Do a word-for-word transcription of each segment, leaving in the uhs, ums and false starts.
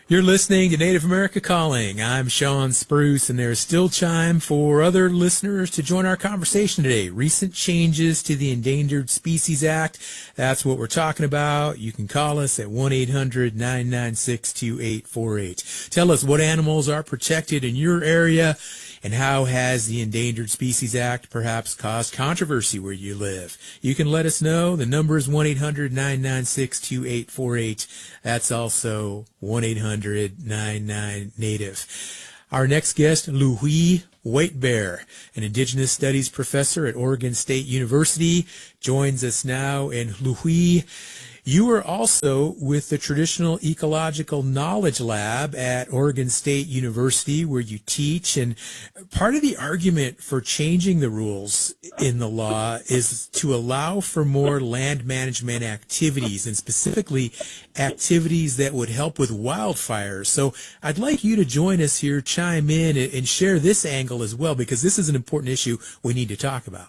You're listening to Native America Calling. I'm Sean Spruce, and there's still time for other listeners to join our conversation today. Recent changes to the Endangered Species Act. That's what we're talking about. You can call us at one eight hundred nine nine six two eight four eight. Tell us what animals are protected in your area, and how has the Endangered Species Act perhaps caused controversy where you live? You can let us know. The number is one eight hundred nine nine six two eight four eight. That's also one eight hundred nine nine Native. Our next guest, Louis Whitebear, an Indigenous Studies professor at Oregon State University, joins us now. And Louis, you are also with the Traditional Ecological Knowledge Lab at Oregon State University, where you teach. And part of the argument for changing the rules in the law is to allow for more land management activities, and specifically activities that would help with wildfires. So I'd like you to join us here, chime in, and share this angle as well, because this is an important issue we need to talk about.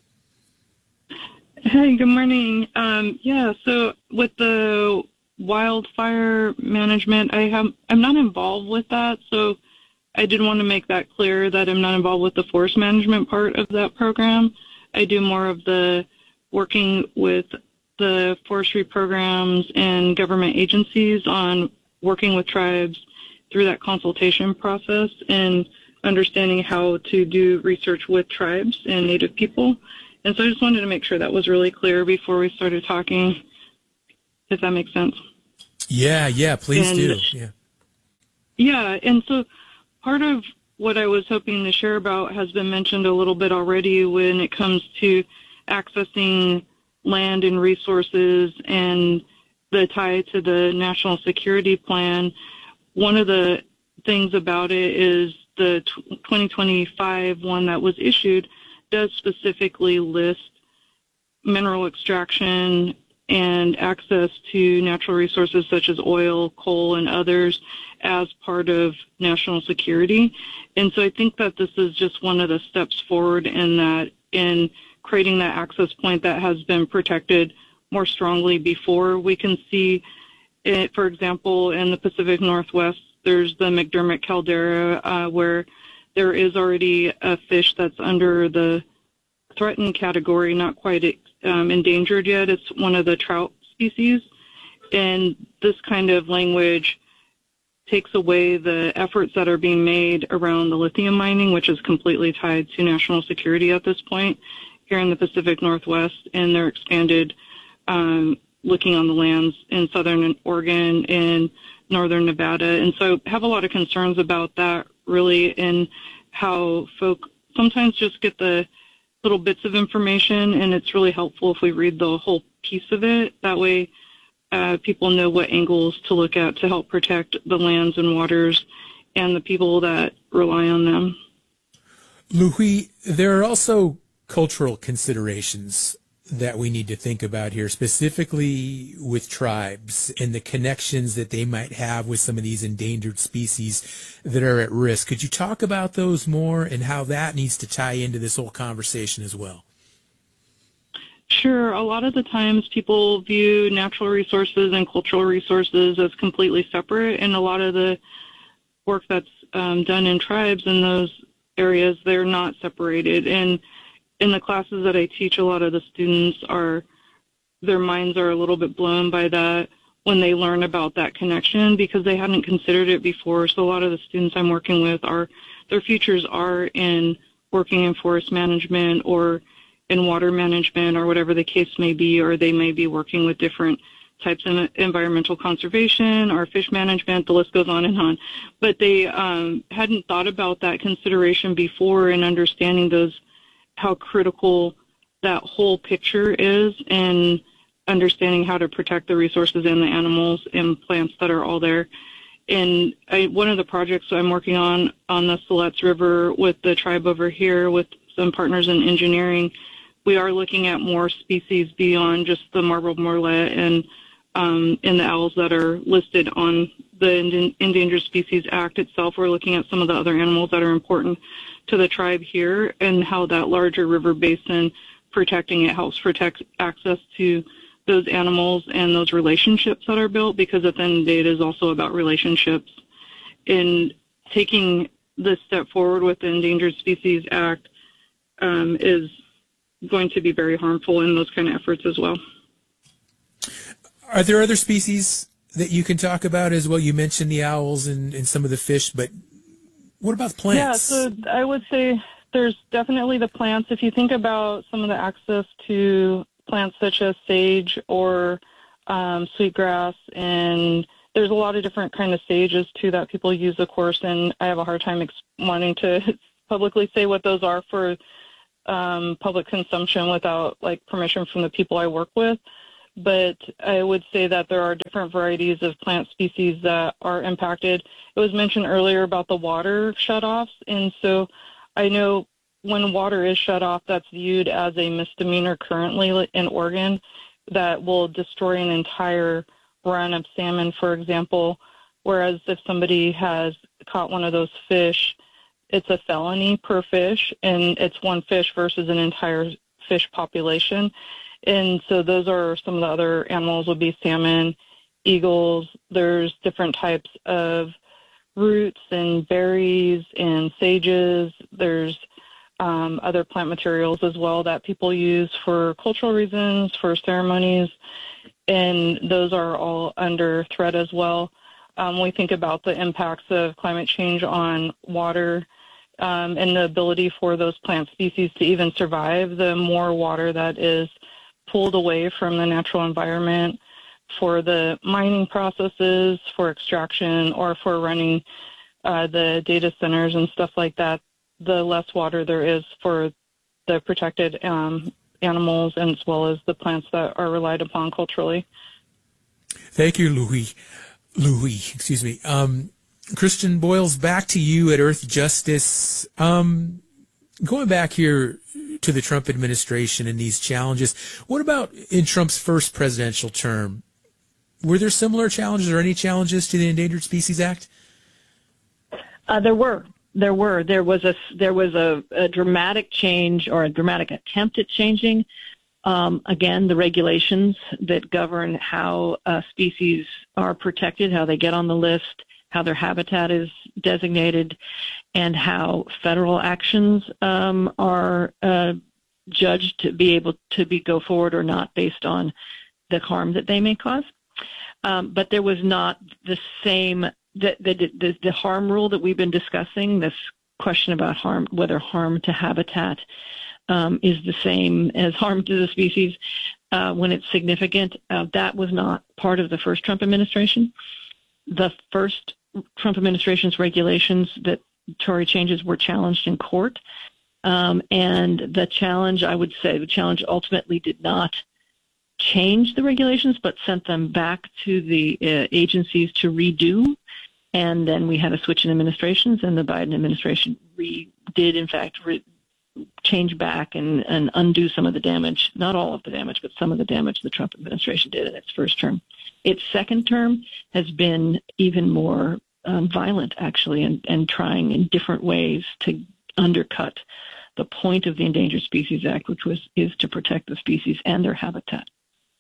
Hey, good morning. Um, yeah, so with the wildfire management, I have, I'm not involved with that, so I did want to make that clear that I'm not involved with the forest management part of that program. I do more of the working with the forestry programs and government agencies on working with tribes through that consultation process and understanding how to do research with tribes and Native people. And so I just wanted to make sure that was really clear before we started talking, if that makes sense. Yeah, yeah, please and, do. Yeah. Yeah, and so part of what I was hoping to share about has been mentioned a little bit already when it comes to accessing land and resources and the tie to the National Security Plan. One of the things about it is the twenty twenty-five one that was issued does specifically list mineral extraction and access to natural resources such as oil, coal, and others as part of national security. And so I think that this is just one of the steps forward in that, in creating that access point that has been protected more strongly before. We can see it, for example, in the Pacific Northwest, there's the McDermott caldera uh, where there is already a fish that's under the threatened category, not quite um, endangered yet. It's one of the trout species. And this kind of language takes away the efforts that are being made around the lithium mining, which is completely tied to national security at this point here in the Pacific Northwest, and their expanded um, looking on the lands in southern Oregon and northern Nevada. And so I have a lot of concerns about that, really, and how folk sometimes just get the little bits of information, and it's really helpful if we read the whole piece of it. That way uh, people know what angles to look at to help protect the lands and waters and the people that rely on them. Louis, there are also cultural considerations that we need to think about here, specifically with tribes and the connections that they might have with some of these endangered species that are at risk. Could you talk about those more and how that needs to tie into this whole conversation as well? Sure. A lot of the times people view natural resources and cultural resources as completely separate, and a lot of the work that's um, done in tribes in those areas, they're not separated. And in the classes that I teach, a lot of the students are, their minds are a little bit blown by that when they learn about that connection, because they hadn't considered it before. So a lot of the students I'm working with are, their futures are in working in forest management or in water management or whatever the case may be, or they may be working with different types of environmental conservation or fish management, the list goes on and on. But they um, hadn't thought about that consideration before, and understanding those, how critical that whole picture is, and understanding how to protect the resources and the animals and plants that are all there. And I, one of the projects I'm working on on the Siletz River with the tribe over here with some partners in engineering, we are looking at more species beyond just the marbled murrelet and um, and the owls that are listed on the Endangered Species Act itself. We're looking at some of the other animals that are important to the tribe here, and how that larger river basin, protecting it helps protect access to those animals and those relationships that are built, because at the end of the day, it is also about relationships. And taking this step forward with the Endangered Species Act um, is going to be very harmful in those kind of efforts as well. Are there other species that you can talk about as well? You mentioned the owls and, and some of the fish, but what about plants? Yeah, so I would say there's definitely the plants. If you think about some of the access to plants such as sage or um, sweetgrass, and there's a lot of different kind of sages too that people use, of course, and I have a hard time ex- wanting to publicly say what those are for um, public consumption without like permission from the people I work with. But I would say that there are different varieties of plant species that are impacted. It was mentioned earlier about the water shutoffs, and so I know when water is shut off, that's viewed as a misdemeanor currently in Oregon that will destroy an entire run of salmon, for example, whereas if somebody has caught one of those fish, it's a felony per fish, and it's one fish versus an entire fish population. And so those are some of the other animals would be salmon, eagles. There's different types of roots and berries and sages. There's um, other plant materials as well that people use for cultural reasons, for ceremonies, and those are all under threat as well. Um, we think about the impacts of climate change on water um, and the ability for those plant species to even survive. The more water that is pulled away from the natural environment for the mining processes, for extraction, or for running uh, the data centers and stuff like that, the less water there is for the protected um, animals and as well as the plants that are relied upon culturally. Thank you, Louis. Louis, excuse me. Um, Christian Boyles, back to you at Earth Justice. Um, going back here to the Trump administration and these challenges, what about in Trump's first presidential term? Were there similar challenges or any challenges to the Endangered Species Act? Uh, there were. There were. There was a there was a, a dramatic change or a dramatic attempt at changing. Um, again, the regulations that govern how uh, species are protected, how they get on the list, how their habitat is designated, and how federal actions um, are uh, judged to be able to be go forward or not based on the harm that they may cause. Um, but there was not the same the, the the the harm rule that we've been discussing. This question about harm, whether harm to habitat um, is the same as harm to the species uh, when it's significant. Uh, that was not part of the first Trump administration. The first Trump administration's regulations that Tory changes were challenged in court. Um, and the challenge, I would say, the challenge ultimately did not change the regulations, but sent them back to the uh, agencies to redo. And then we had a switch in administrations, and the Biden administration re- did, in fact, re- change back and, and undo some of the damage, not all of the damage, but some of the damage the Trump administration did in its first term. Its second term has been even more um, violent, actually, and, and trying in different ways to undercut the point of the Endangered Species Act, which was is to protect the species and their habitat.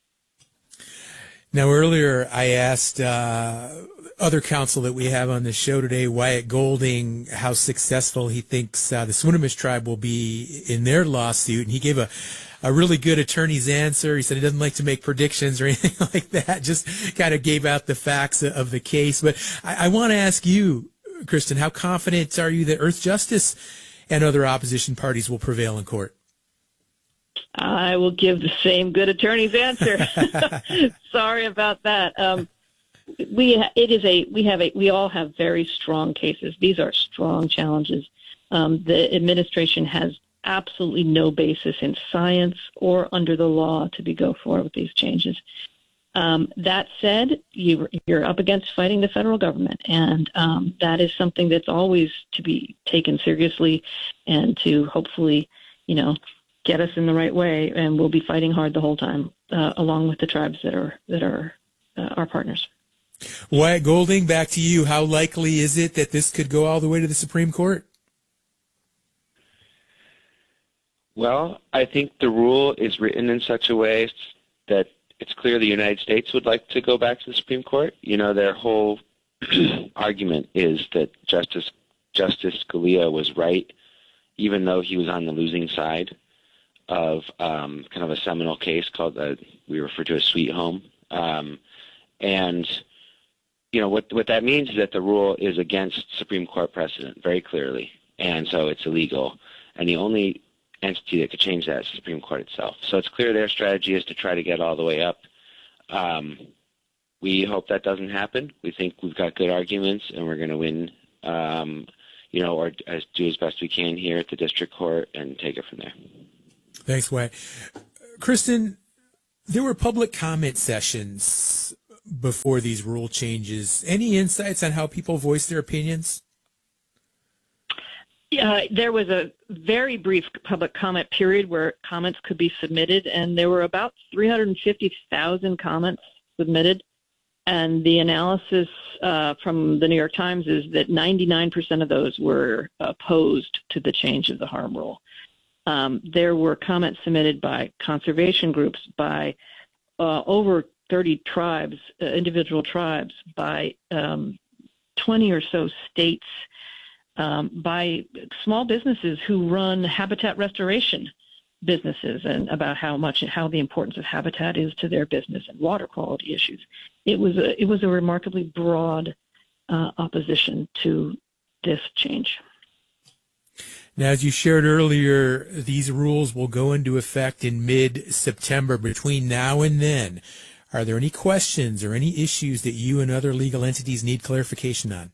Now, earlier I asked uh, other counsel that we have on the show today, Wyatt Golding, how successful he thinks uh, the Swinomish tribe will be in their lawsuit, and he gave a a really good attorney's answer. He said he doesn't like to make predictions or anything like that, just kind of gave out the facts of the case. But I, I want to ask you, Kristen, how confident are you that Earth Justice and other opposition parties will prevail in court? I will give the same good attorney's answer. Sorry about that. Um, we it is a we have a we all have very strong cases. These are strong challenges. Um, the administration has absolutely no basis in science or under the law to be go forward with these changes. Um, that said, you, you're up against fighting the federal government, and um, that is something that's always to be taken seriously and to hopefully, you know, get us in the right way. And we'll be fighting hard the whole time, uh, along with the tribes that are that are uh, our partners. Wyatt Golding, back to you. How likely is it that this could go all the way to the Supreme Court? Well, I think the rule is written in such a way that it's clear the United States would like to go back to the Supreme Court. You know, their whole argument is that Justice Justice Scalia was right, even though he was on the losing side of um, kind of a seminal case called, uh, we refer to as Sweet Home. Um, and, you know, what, what that means is that the rule is against Supreme Court precedent very clearly, and so it's illegal. And the only entity that could change that is the Supreme Court itself. So it's clear their strategy is to try to get all the way up. Um, we hope that doesn't happen. We think we've got good arguments, and we're going to win, um, you know, or as, do as best we can here at the district court and take it from there. Thanks, Wyatt. Kristen, there were public comment sessions before these rule changes. Any insights on how people voice their opinions? Yeah, there was a very brief public comment period where comments could be submitted, and there were about three hundred fifty thousand comments submitted. And the analysis uh, from the New York Times is that ninety-nine percent of those were opposed to the change of the harm rule. Um, there were comments submitted by conservation groups, by uh, over thirty tribes, uh, individual tribes, by um, twenty or so states, um, by small businesses who run habitat restoration businesses, and about how much, how the importance of habitat is to their business and water quality issues. It was a, it was a remarkably broad uh, opposition to this change. Now, as you shared earlier, these rules will go into effect in mid-September. Between now and then, are there any questions or any issues that you and other legal entities need clarification on?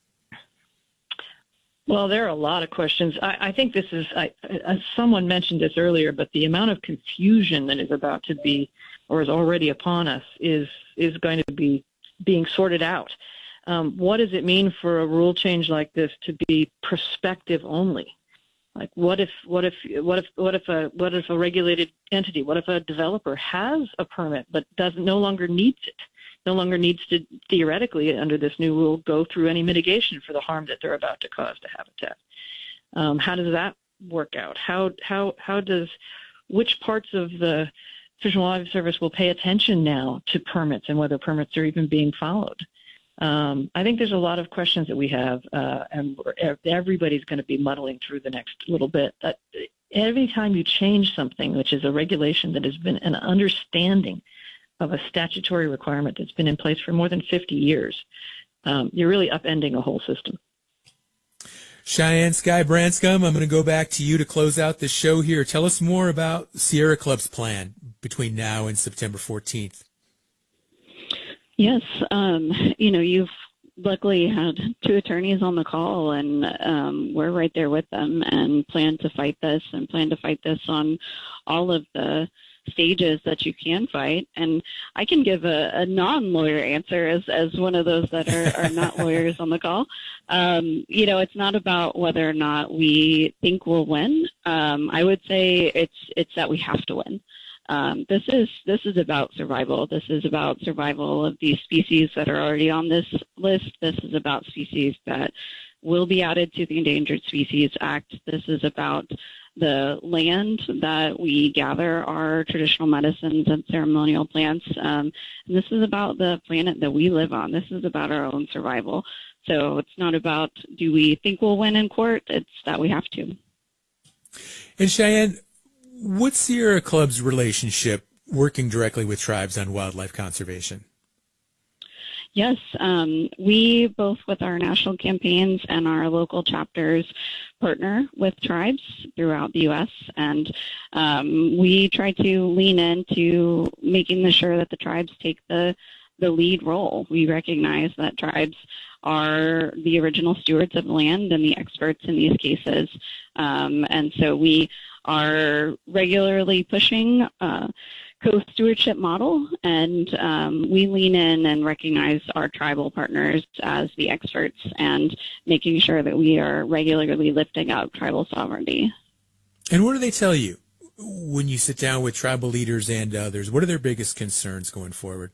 Well, there are a lot of questions. I, I think this is, I, uh, someone mentioned this earlier, but the amount of confusion that is about to be, or is already upon us, is is going to be being sorted out. Um, what does it mean for a rule change like this to be prospective only? Like, what if, what if, what if, what if a, what if a regulated entity, what if a developer has a permit but doesn't, no longer needs it, no longer needs to theoretically, under this new rule, go through any mitigation for the harm that they're about to cause to habitat? Um, how does that work out? How, how, how does, which parts of the Fish and Wildlife Service will pay attention now to permits and whether permits are even being followed? Um, I think there's a lot of questions that we have, uh, and everybody's going to be muddling through the next little bit. That every time you change something, which is a regulation that has been an understanding of a statutory requirement that's been in place for more than fifty years, um, you're really upending a whole system. Cheyenne Sky Branscombe, I'm going to go back to you to close out the show here. Tell us more about Sierra Club's plan between now and September fourteenth. Yes, um, you know, you've luckily had two attorneys on the call, and um, we're right there with them and plan to fight this and plan to fight this on all of the stages that you can fight. And I can give a, a non-lawyer answer as, as one of those that are, are not lawyers on the call. Um, you know, it's not about whether or not we think we'll win. Um, I would say it's it's that we have to win. Um, this is this is about survival. This is about survival of these species that are already on this list. This is about species that will be added to the Endangered Species Act. This is about the land that we gather our traditional medicines and ceremonial plants. Um, and this is about the planet that we live on. This is about our own survival. So it's not about, do we think we'll win in court? It's that we have to. And Cheyenne, what's Sierra Club's relationship working directly with tribes on wildlife conservation? Yes, um, we, both with our national campaigns and our local chapters, partner with tribes throughout the U S, and um, we try to lean into making sure that the tribes take the, the lead role. We recognize that tribes are the original stewards of land and the experts in these cases, um, and so we are regularly pushing uh, co-stewardship model, and um, we lean in and recognize our tribal partners as the experts and making sure that we are regularly lifting up tribal sovereignty. And what do they tell you when you sit down with tribal leaders and others? What are their biggest concerns going forward?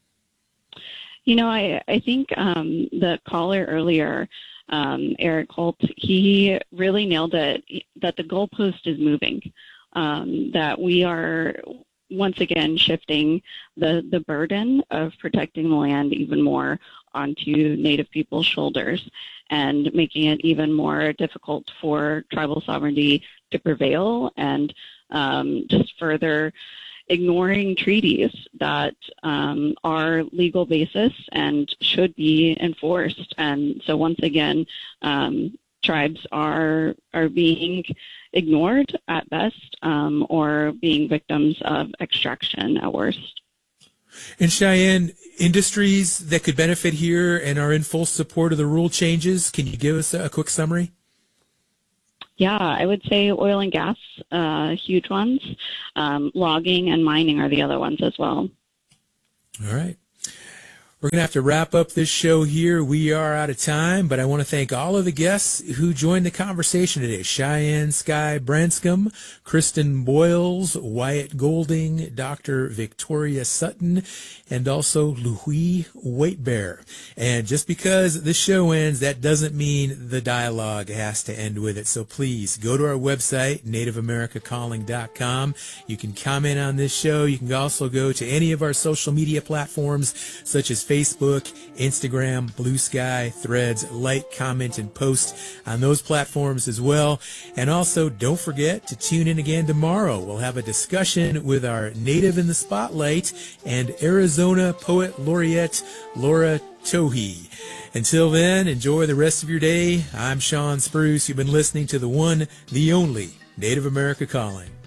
You know, I, I think um, the caller earlier, um, Eric Holt, he really nailed it, that the goalpost is moving, um, that we are once again shifting the, the burden of protecting the land even more onto Native people's shoulders and making it even more difficult for tribal sovereignty to prevail, and um, just further ignoring treaties that um, are legal basis and should be enforced. And so once again, um, tribes are are being ignored at best, um, or being victims of extraction at worst. And Cheyenne, industries that could benefit here and are in full support of the rule changes, can you give us a quick summary? Yeah, I would say oil and gas, uh, huge ones. Um, logging and mining are the other ones as well. All right. We're going to have to wrap up this show here. We are out of time, but I want to thank all of the guests who joined the conversation today. Cheyenne Sky Branscombe, Kristen Boyles, Wyatt Golding, Doctor Victoria Sutton, and also Louis Waitbear. And just because the show ends, that doesn't mean the dialogue has to end with it. So please go to our website, native america calling dot com. You can comment on this show. You can also go to any of our social media platforms, such as Facebook, Instagram, Blue Sky, Threads. Like, comment, and post on those platforms as well. And also, don't forget to tune in again tomorrow. We'll have a discussion with our Native in the Spotlight and Arizona Poet Laureate, Laura Tohi. Until then, enjoy the rest of your day. I'm Sean Spruce. You've been listening to the one, the only Native America Calling.